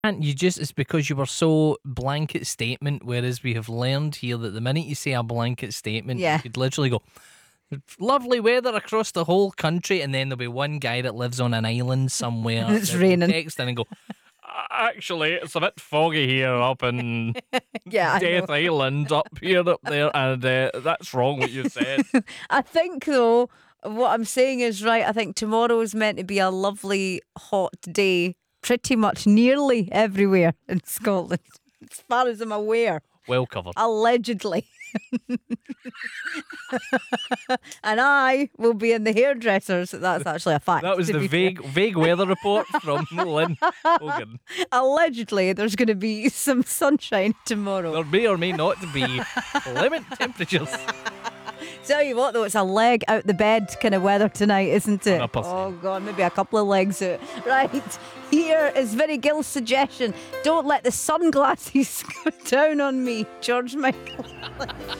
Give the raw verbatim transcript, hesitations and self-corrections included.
And you just, it's because you were so blanket statement, whereas we have learned here that the minute you say a blanket statement, Yeah. you could literally go, lovely weather across the whole country, and then there'll be one guy that lives on an island somewhere. And it's that will raining. Text in and go, "Uh, actually, it's a bit foggy here up in Yeah, I Death know. Island up here, up there, and uh, that's wrong what you said. I think, though, what I'm saying is right. I think tomorrow is meant to be a lovely, hot day, pretty much nearly everywhere in Scotland, as far as I'm aware. Well covered. Allegedly. And I will be in the hairdressers. That's actually a fact. That was to the be vague vague weather report from Lynn Hogan. fair. Allegedly, there's going to be some sunshine tomorrow. There may or may not be limit temperatures. Tell you what, though, it's a leg out the bed kind of weather tonight, isn't it? one hundred percent. Oh, God, maybe a couple of legs out. Right, here is Vinnie Gill's suggestion. Don't let the sunglasses go down on me, George Michael.